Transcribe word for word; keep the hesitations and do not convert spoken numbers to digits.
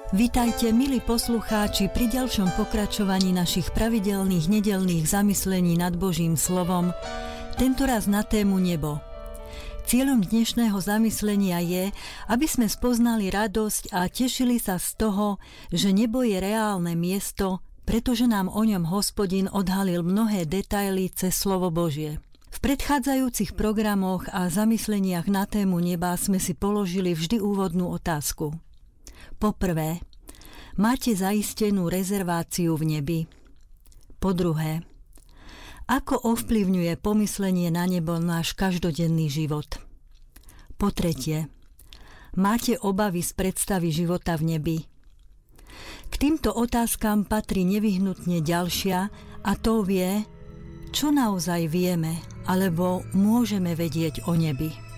Vitajte, milí poslucháči, pri ďalšom pokračovaní našich pravidelných nedeľných zamyslení nad Božím slovom, tentoraz na tému nebo. Cieľom dnešného zamyslenia je, aby sme spoznali radosť a tešili sa z toho, že nebo je reálne miesto, pretože nám o ňom Hospodin odhalil mnohé detaily cez slovo Božie. V predchádzajúcich programoch a zamysleniach na tému neba sme si položili vždy úvodnú otázku. Poprvé, máte zaistenú rezerváciu v nebi? Po druhé, ako ovplyvňuje pomyslenie na nebo náš každodenný život? Po tretie, máte obavy z predstavy života v nebi? K týmto otázkam patrí nevyhnutne ďalšia, a to vie, čo naozaj vieme alebo môžeme vedieť o nebi.